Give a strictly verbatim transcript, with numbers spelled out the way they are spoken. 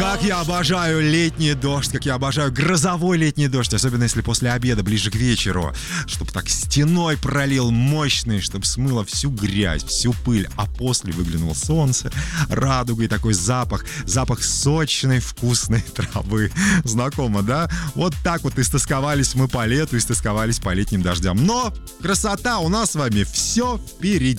Как я обожаю летний дождь, как я обожаю грозовой летний дождь, особенно если после обеда, ближе к вечеру, чтобы так стеной пролил мощный, чтобы смыло всю грязь, всю пыль, а после выглянуло солнце, радуга и такой запах, запах сочной, вкусной травы. Знакомо, да? Вот так вот истосковались мы по лету, истосковались по летним дождям. Но красота у нас с вами все впереди.